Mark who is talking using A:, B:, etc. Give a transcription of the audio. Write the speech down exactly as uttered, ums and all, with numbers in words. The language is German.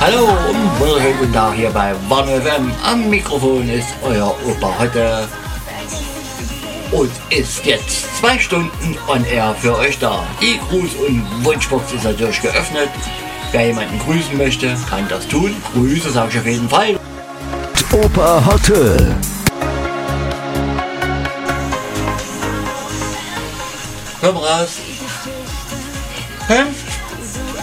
A: Hallo und wunderschönen guten Tag hier bei Warn F M. Am Mikrofon ist euer Opa Hotte und ist jetzt zwei Stunden on air für euch da. Die Gruß- und Wunschbox ist natürlich geöffnet. Wer jemanden grüßen möchte, kann das tun. Grüße sage ich auf jeden Fall.
B: Opa Hotte.
A: Komm raus. Hä?